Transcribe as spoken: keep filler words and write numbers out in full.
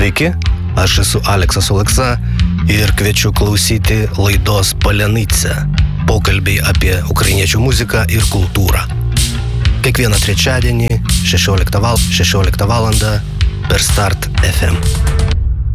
Sveiki, aš esu Aleksas Oleksa ir kviečiu klausyti laidos Palenica, pokalbiai apie ukrainiečių muziką ir kultūrą. Kiekvieną trečiadienį šešioliktą valandą per Start F M.